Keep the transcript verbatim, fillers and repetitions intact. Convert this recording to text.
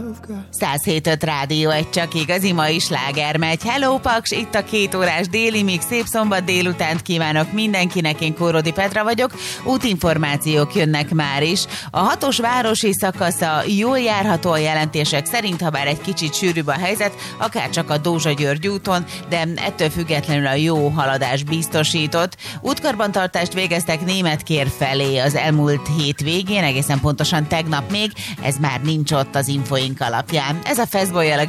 száz hét öt Rádió, egy csak igazi mai sláger megy. Hello Paks, itt a két órás déli mix, szép szombat délutánt kívánok mindenkinek, én Kórodi Petra vagyok. Útinformációk jönnek már is. A hatos városi szakasza jól járható a jelentések szerint, ha bár egy kicsit sűrűbb a helyzet, akár csak a Dózsa-György úton, de ettől függetlenül a jó haladás biztosított. Útkarbantartást végeztek Németkér felé az elmúlt hét végén, egészen pontosan tegnap még, ez már nincs ott az infoink alapján. Ez a Fastboy-jal a